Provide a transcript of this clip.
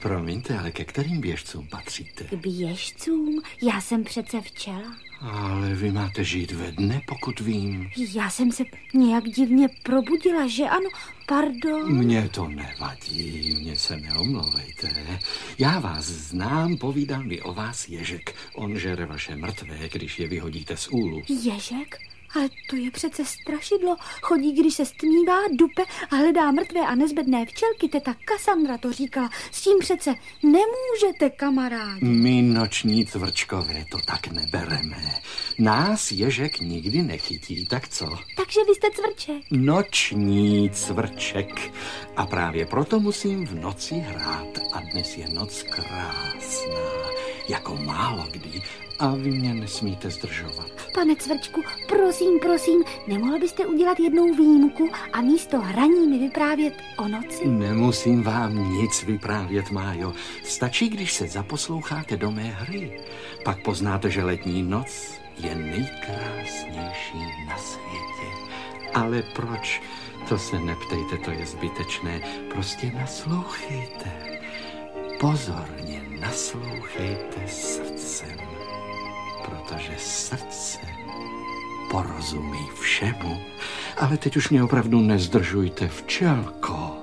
Promiňte, ale ke kterým běžcům patříte? K běžcům? Já jsem přece včela. Ale vy máte žít ve dne, pokud vím. Já jsem se nějak divně probudila, že ano? Pardon. Mně to nevadí, mně se neomlouvejte. Já vás znám, povídal mi o vás Ježek. On žere vaše mrtvé, když je vyhodíte z úlu. Ježek? Ale to je přece strašidlo. Chodí, když se stmívá, dupe a hledá mrtvé a nezbedné včelky. Teta Kassandra to říkala. S tím přece nemůžete, kamarádi. My noční cvrčkové to tak nebereme. Nás Ježek nikdy nechytí, tak co? Takže vy jste cvrček. Noční cvrček. A právě proto musím v noci hrát. A dnes je noc krásná, jako málo kdy. A vy mě nesmíte zdržovat. Pane cvrčku, prosím, nemohl byste udělat jednou výjimku a místo hraní mi vyprávět o noci? Nemusím vám nic vyprávět, Májo. Stačí, když se zaposloucháte do mé hry. Pak poznáte, že letní noc je nejkrásnější na světě. Ale proč? To se neptejte, to je zbytečné. Prostě naslouchejte. Pozorně naslouchejte srdcem. Protože srdce porozumí všemu. Ale teď už mě opravdu nezdržujte, včelko.